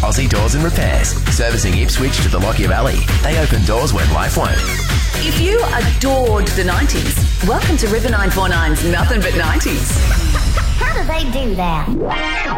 Aussie Doors and Repairs, servicing Ipswich to the Lockyer Valley. They open doors when life won't. If you adored the 90s, welcome to River 949's Nothing But 90s. How do they do that?